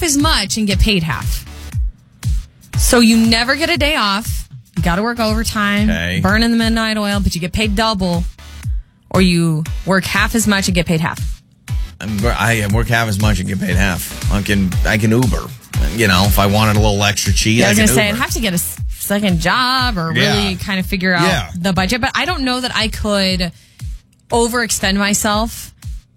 as much and get paid half. So you never get a day off. You got to work overtime, burning the midnight oil, but you get paid double. Or you work half as much and get paid half. I work half as much and get paid half. I can Uber. You know, if I wanted a little extra cheese, I was going to say, I'd have to get a second job or really kind of figure out the budget. But I don't know that I could overextend myself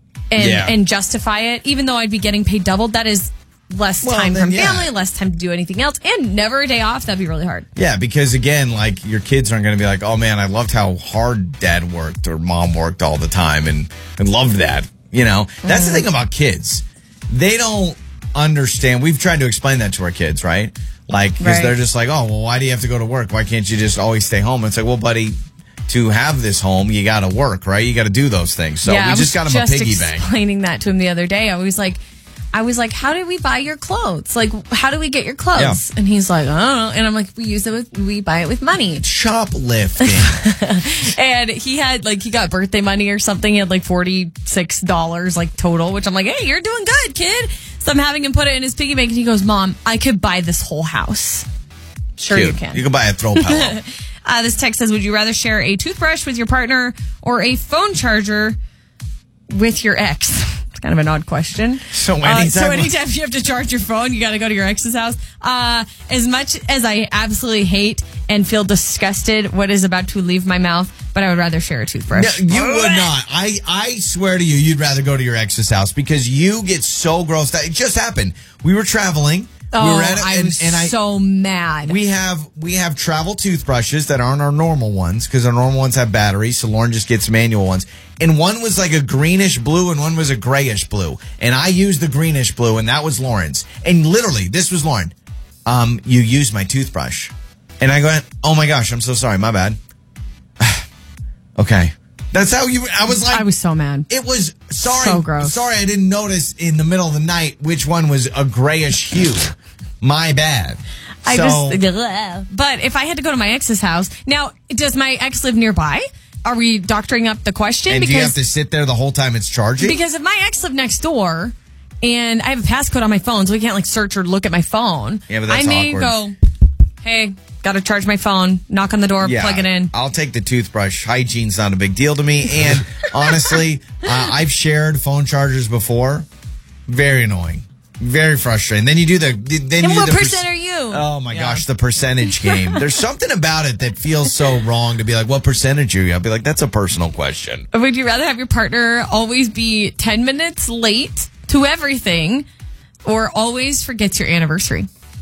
and justify it, even though I'd be getting paid double. That is less time from family, less time to do anything else, and never a day off. That'd be really hard. Yeah, because again, like your kids aren't going to be like, oh man, I loved how hard dad worked or mom worked all the time and loved that. You know, that's the thing about kids. They don't understand. We've tried to explain that to our kids, right? Like, because they're just like, oh, well, why do you have to go to work? Why can't you just always stay home? It's like, well, buddy, to have this home, you got to work, right? You got to do those things. So we just got him a piggy bank. I was explaining that to him the other day. I was like, how do we buy your clothes? Like, how do we get your clothes? And he's like, I don't know. And I'm like, we buy it with money. Shoplifting. And he got birthday money or something. He had like $46 like total, which I'm like, hey, you're doing good, kid. So I'm having him put it in his piggy bank, and he goes, Mom, I could buy this whole house. Sure, Cute. You can. You can buy a throw pillow. This text says, would you rather share a toothbrush with your partner or a phone charger with your ex? It's kind of an odd question. So anytime you have to charge your phone, you got to go to your ex's house. As much as I absolutely hate and feel disgusted what is about to leave my mouth, but I would rather share a toothbrush. No, you would not. I swear to you, you'd rather go to your ex's house because you get so grossed out. It just happened. We were traveling. I was so mad. We have travel toothbrushes that aren't our normal ones because our normal ones have batteries, so Lauren just gets manual ones. And one was like a greenish blue and one was a grayish blue. And I used the greenish blue and that was Lauren's. And literally, this was Lauren. You used my toothbrush. And I go, oh my gosh, I'm so sorry, my bad. Okay. That's how I was so mad. It was, so gross. Sorry, I didn't notice in the middle of the night which one was a grayish hue. My bad. But if I had to go to my ex's house, now, does my ex live nearby? Are we doctoring up the question? And do you have to sit there the whole time it's charging? Because if my ex lived next door and I have a passcode on my phone, so we can't like search or look at my phone, yeah, but that's I may awkward. go, hey, got to charge my phone, knock on the door, plug it in. I'll take the toothbrush. Hygiene's not a big deal to me. And honestly, I've shared phone chargers before. Very annoying. Very frustrating. Then you do what percent are you? Oh my gosh, the percentage game. There's something about it that feels so wrong to be like, what percentage are you? I'll be like, that's a personal question. Would you rather have your partner always be 10 minutes late to everything or always forgets your anniversary?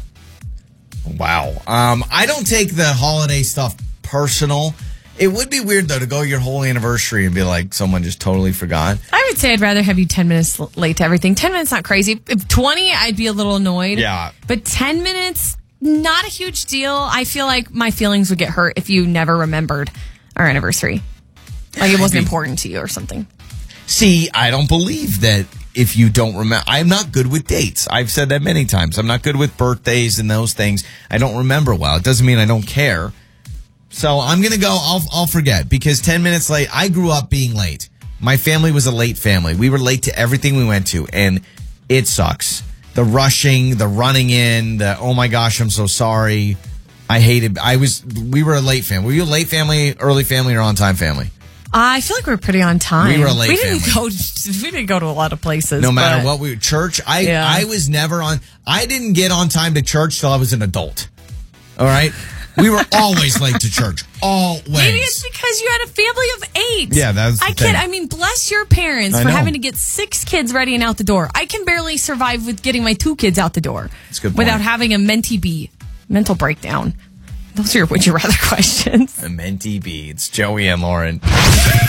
Wow. I don't take the holiday stuff personal. It would be weird, though, to go your whole anniversary and be like, someone just totally forgot. I would say I'd rather have you 10 minutes late to everything. 10 minutes, not crazy. If 20, I'd be a little annoyed. Yeah. But 10 minutes, not a huge deal. I feel like my feelings would get hurt if you never remembered our anniversary. Like it wasn't important to you or something. See, I don't believe that if you don't remember. I'm not good with dates. I've said that many times. I'm not good with birthdays and those things. I don't remember well. It doesn't mean I don't care. So I'm going to go, I'll forget because 10 minutes late, I grew up being late. My family was a late family. We were late to everything we went to, and it sucks. The rushing, the running in, the, oh my gosh, I'm so sorry. I hated, we were a late family. Were you a late family, early family, or on-time family? I feel like we were pretty on time. We were a late family. We didn't go to a lot of places. No matter what church, I was never on, I didn't get on time to church till I was an adult. All right? We were always late to church. Always. Maybe it's because you had a family of 8. Yeah, that's the thing. I mean, bless your parents for having to get 6 kids ready and out the door. I can barely survive with getting my 2 kids out the door. That's a good point. Without having a mental breakdown. Those are your would you rather questions. A mentee bee. It's Joey and Lauren.